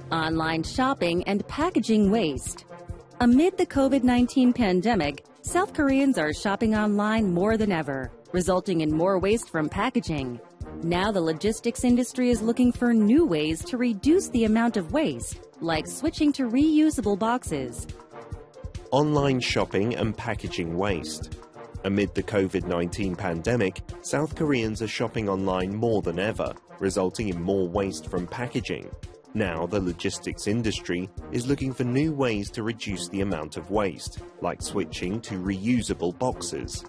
Online shopping and packaging waste. Amid the COVID-19 pandemic, South Koreans are shopping online more than ever, resulting in more waste from packaging. Now the logistics industry is looking for new ways to reduce the amount of waste, like switching to reusable boxes. Online shopping and packaging waste. Amid the COVID-19 pandemic, South Koreans are shopping online more than ever, resulting in more waste from packaging. Now the logistics industry is looking for new ways to reduce the amount of waste, like switching to reusable boxes.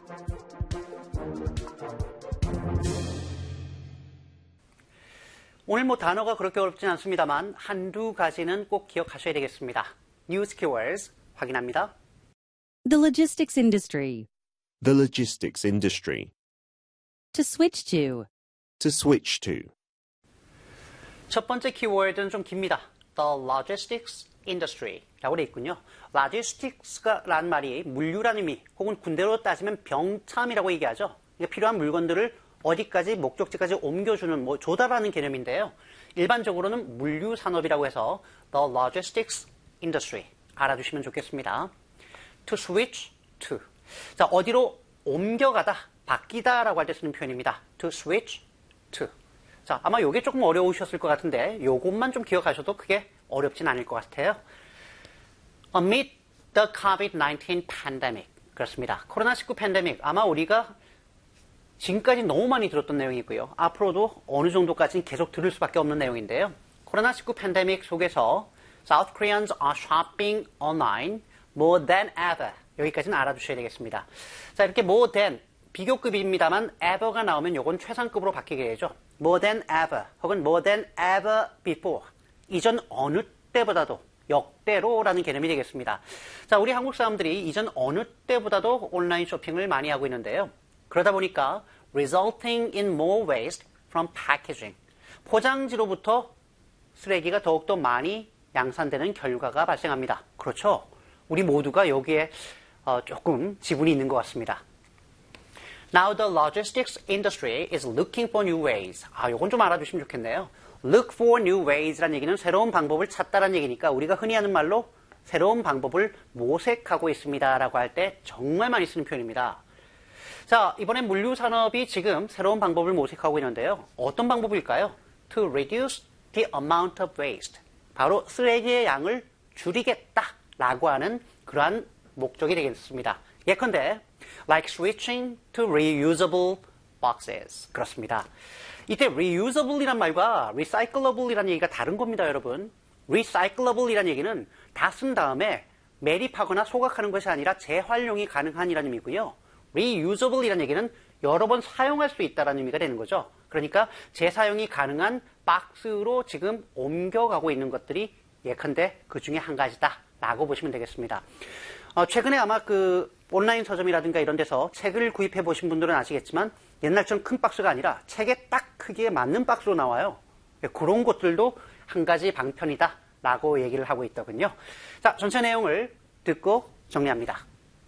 오늘 단어가 그렇게 어렵진 않습니다만 한두 가지는 꼭 기억하셔야 되겠습니다. News keywords 확인합니다. The logistics industry. The logistics industry. To switch to. To switch to. 첫 번째 키워드는 좀 깁니다. The logistics industry라고 되어 있군요. logistics라는 말이 물류라는 의미 혹은 군대로 따지면 병참이라고 얘기하죠. 필요한 물건들을 어디까지 목적지까지 옮겨주는 조달하는 개념인데요. 일반적으로는 물류 산업이라고 해서 the logistics industry 알아두시면 좋겠습니다. To switch to. 자, 어디로 옮겨가다, 바뀌다라고 할 때 쓰는 표현입니다. To switch to. 자, 아마 이게 조금 어려우셨을 것 같은데 이것만 좀 기억하셔도 크게 어렵진 않을 것 같아요. Amid the COVID-19 pandemic. 그렇습니다. 코로나19 팬데믹. 아마 우리가 지금까지 너무 많이 들었던 내용이고요. 앞으로도 어느 정도까지는 계속 들을 수밖에 없는 내용인데요. 코로나19 팬데믹 속에서 South Koreans are shopping online more than ever. 여기까지는 알아두셔야 되겠습니다. 자, 이렇게 more than 비교급입니다만 ever가 나오면 요건 최상급으로 바뀌게 되죠. more than ever 혹은 more than ever before. 이전 어느 때보다도 역대로라는 개념이 되겠습니다. 자, 우리 한국 사람들이 이전 어느 때보다도 온라인 쇼핑을 많이 하고 있는데요. 그러다 보니까 resulting in more waste from packaging. 포장지로부터 쓰레기가 더욱더 많이 양산되는 결과가 발생합니다. 그렇죠? 우리 모두가 여기에 조금 지분이 있는 것 같습니다. Now the logistics industry is looking for new ways. 이건 좀 알아두시면 좋겠네요. Look for new ways라는 얘기는 새로운 방법을 찾다라는 얘기니까 우리가 흔히 하는 말로 새로운 방법을 모색하고 있습니다라고 할 때 정말 많이 쓰는 표현입니다. 자, 이번엔 물류 산업이 지금 새로운 방법을 모색하고 있는데요. 어떤 방법일까요? To reduce the amount of waste. 바로 쓰레기의 양을 줄이겠다라고 하는 그러한 목적이 되겠습니다. 예컨대 like switching to reusable boxes. 그렇습니다. 이때 reusable이란 말과 recyclable이란 얘기가 다른 겁니다, 여러분. recyclable이란 얘기는 다 쓴 다음에 매립하거나 소각하는 것이 아니라 재활용이 가능한이라는 의미고요. reusable이란 얘기는 여러 번 사용할 수 있다는 의미가 되는 거죠. 그러니까 재사용이 가능한 박스로 지금 옮겨가고 있는 것들이 예컨대 그 중에 한 가지다라고 보시면 되겠습니다. 최근에 아마 그 온라인 서점이라든가 이런 데서 책을 구입해 보신 분들은 아시겠지만 옛날처럼 큰 박스가 아니라 책에 딱 크기에 맞는 박스로 나와요. 그런 것들도 한 가지 방편이다라고 얘기를 하고 있더군요. 자, 전체 내용을 듣고 정리합니다.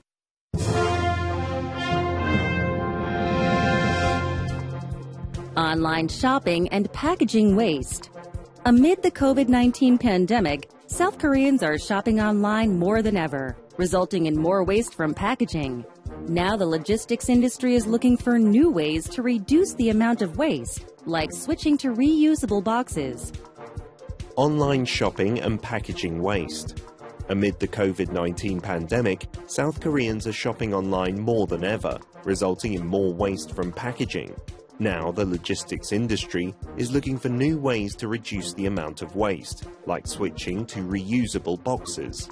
Online shopping and packaging waste. Amid the COVID-19 pandemic, South Koreans are shopping online more than ever, resulting in more waste from packaging. Now the logistics industry is looking for new ways to reduce the amount of waste, like switching to reusable boxes. Online shopping and packaging waste. Amid the COVID-19 pandemic, South Koreans are shopping online more than ever, resulting in more waste from packaging. Now the logistics industry is looking for new ways to reduce the amount of waste, like switching to reusable boxes.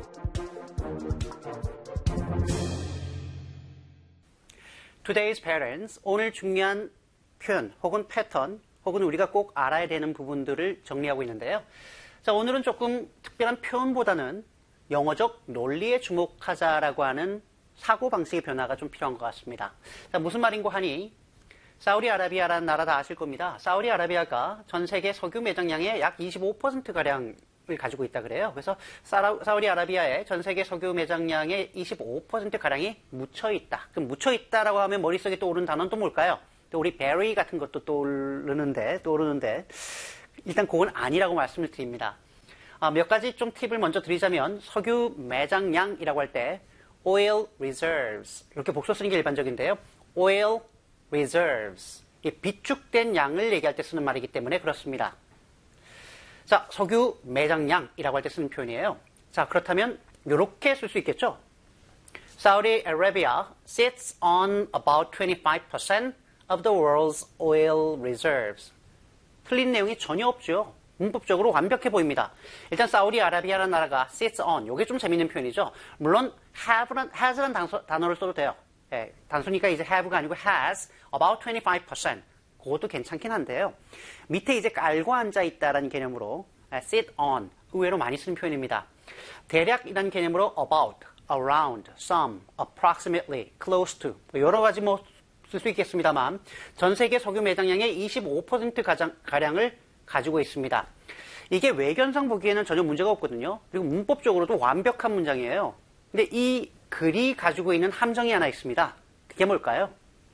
Today's patterns, 오늘 중요한 표현 혹은 패턴 혹은 우리가 꼭 알아야 되는 부분들을 정리하고 있는데요. 자, 오늘은 조금 특별한 표현보다는 영어적 논리에 주목하자라고 하는 사고방식의 변화가 좀 필요한 것 같습니다. 자, 무슨 말인고 하니 사우디아라비아라는 나라 다 아실 겁니다. 사우디아라비아가 전 세계 석유 매장량의 약 25%가량을 가지고 있다 그래요. 그래서 사우디아라비아의 전 세계 석유 매장량의 25%가량이 묻혀있다. 그럼 묻혀있다라고 하면 머릿속에 떠오르는 단어는 또 뭘까요? 또 우리 베리 같은 것도 떠오르는데 일단 그건 아니라고 말씀을 드립니다. 몇 가지 좀 팁을 먼저 드리자면 석유 매장량이라고 할 때 oil reserves 이렇게 복수 쓰는 게 일반적인데요. oil reserves 이 비축된 양을 얘기할 때 쓰는 말이기 때문에 그렇습니다. 자, 석유 매장량이라고 할 때 쓰는 표현이에요. 자, 그렇다면 이렇게 쓸 수 있겠죠? Saudi Arabia sits on about 25% of the world's oil reserves. 틀린 내용이 전혀 없죠. 문법적으로 완벽해 보입니다. 일단 사우디아라비아라는 나라가 sits on, 이게 좀 재밌는 표현이죠. 물론 has라는 단어를 써도 돼요. 예, 단순히가 이제 have가 아니고 has about 25%. 그것도 괜찮긴 한데요. 밑에 이제 깔고 앉아있다라는 개념으로 sit on, 의외로 많이 쓰는 표현입니다. 대략이라는 개념으로 about, around, some, approximately, close to 여러 가지 쓸 수 있겠습니다만 전 세계 석유 매장량의 25%가량을 가지고 있습니다. 이게 외견상 보기에는 전혀 문제가 없거든요. 그리고 문법적으로도 완벽한 문장이에요. 근데 이 글이 가지고 있는 함정이 하나 있습니다. 그게 뭘까요?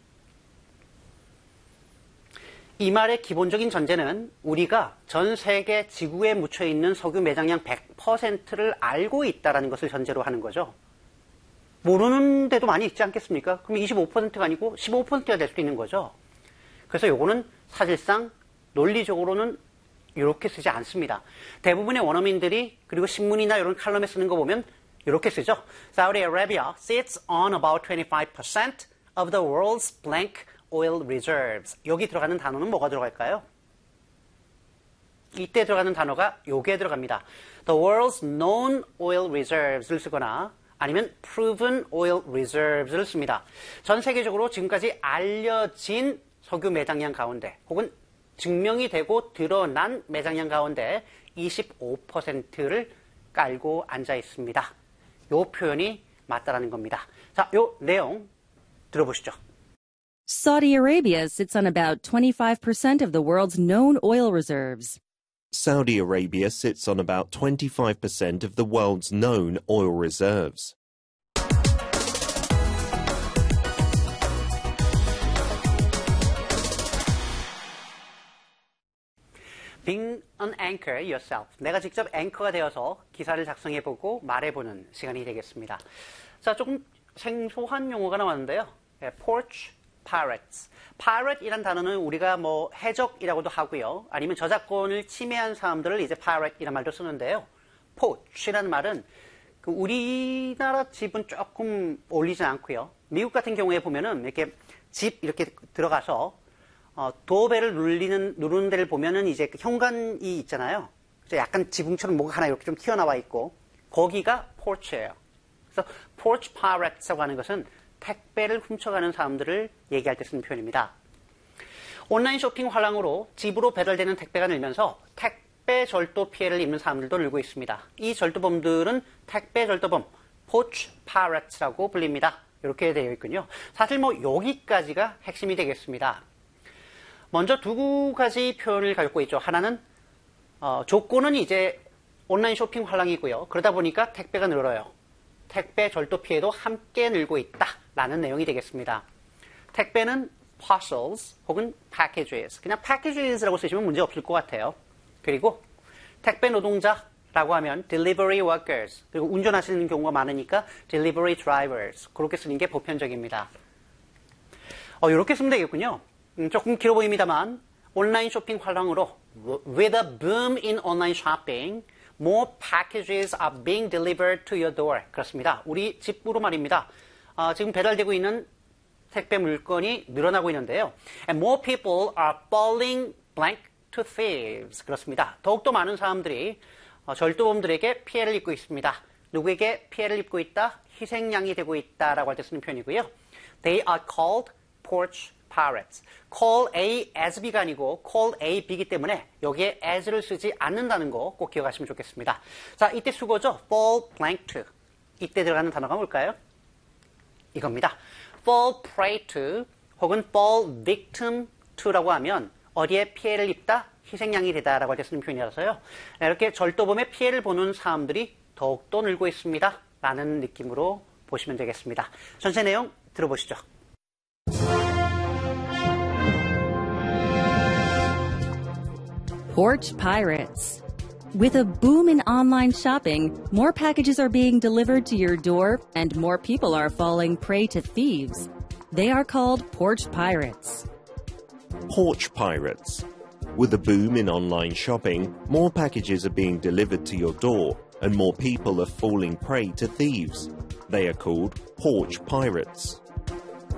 이 말의 기본적인 전제는 우리가 전 세계 지구에 묻혀있는 석유 매장량 100%를 알고 있다는 것을 전제로 하는 거죠. 모르는 데도 많이 있지 않겠습니까? 그럼 25%가 아니고 15%가 될 수도 있는 거죠. 그래서 요거는 사실상 논리적으로는 이렇게 쓰지 않습니다. 대부분의 원어민들이 그리고 신문이나 이런 칼럼에 쓰는 거 보면 이렇게 쓰죠. Saudi Arabia sits on about 25% of the world's blank oil reserves. 여기 들어가는 단어는 뭐가 들어갈까요? 이때 들어가는 단어가 요게 들어갑니다. The world's known oil reserves를 쓰거나 아니면 proven oil reserves를 씁니다. 전 세계적으로 지금까지 알려진 석유 매장량 가운데 혹은 증명이 되고 드러난 매장량 가운데 25%를 깔고 앉아 있습니다. 요 표현이 맞다라는 겁니다. 자, 요 내용 들어보시죠. Saudi Arabia sits on about 25% of the world's known oil reserves. Saudi Arabia sits on about 25% of the world's known oil reserves. Being an anchor yourself. 내가 직접 앵커가 되어서 기사를 작성해보고 말해보는 시간이 되겠습니다. 자, 조금 생소한 용어가 나왔는데요. Porch pirates. pirate이란 단어는 우리가 해적이라고도 하고요. 아니면 저작권을 침해한 사람들을 이제 pirate이란 말도 쓰는데요. poach이라는 말은 우리나라 집은 조금 어울리지 않고요. 미국 같은 경우에 보면은 이렇게 집 이렇게 들어가서 도어벨을 누르는 데를 보면은 이제 현관이 있잖아요. 그래서 약간 지붕처럼 뭐가 하나 이렇게 좀 튀어나와 있고 거기가 porch예요. 그래서 porch pirates라고 하는 것은 택배를 훔쳐가는 사람들을 얘기할 때 쓰는 표현입니다. 온라인 쇼핑 화랑으로 집으로 배달되는 택배가 늘면서 택배 절도 피해를 입는 사람들도 늘고 있습니다. 이 절도범들은 택배 절도범, porch pirates라고 불립니다. 이렇게 되어 있군요. 사실 여기까지가 핵심이 되겠습니다. 먼저 두 가지 표현을 갖고 있죠. 하나는 조건은 이제 온라인 쇼핑 화랑이고요. 그러다 보니까 택배가 늘어요. 택배 절도 피해도 함께 늘고 있다라는 내용이 되겠습니다. 택배는 parcels 혹은 packages. 그냥 packages라고 쓰시면 문제 없을 것 같아요. 그리고 택배 노동자라고 하면 delivery workers. 그리고 운전하시는 경우가 많으니까 delivery drivers. 그렇게 쓰는 게 보편적입니다. 이렇게 쓰면 되겠군요. 조금 길어 보입니다만 온라인 쇼핑 화랑으로 with a boom in online shopping, more packages are being delivered to your door. 그렇습니다. 우리 집으로 말입니다. 지금 배달되고 있는 택배 물건이 늘어나고 있는데요. And more people are falling blank to thieves. 그렇습니다. 더욱더 많은 사람들이 절도범들에게 피해를 입고 있습니다. 누구에게 피해를 입고 있다? 희생양이 되고 있다라고 할 때 쓰는 표현이고요. They are called porch pirates. call A as B가 아니고 call A B이기 때문에 여기에 as를 쓰지 않는다는 거 꼭 기억하시면 좋겠습니다. 자, 이때 수거죠. fall blank to. 이때 들어가는 단어가 뭘까요? 이겁니다. fall prey to 혹은 fall victim to라고 하면 어디에 피해를 입다, 희생양이 되다라고 할 때 쓰는 표현이라서요. 이렇게 절도범의 피해를 보는 사람들이 더욱더 늘고 있습니다. 라는 느낌으로 보시면 되겠습니다. 전체 내용 들어보시죠. Porch pirates. With a boom in online shopping, more packages are being delivered to your door and more people are falling prey to thieves. They are called porch pirates. Porch pirates. With a boom in online shopping, more packages are being delivered to your door and more people are falling prey to thieves. They are called porch pirates.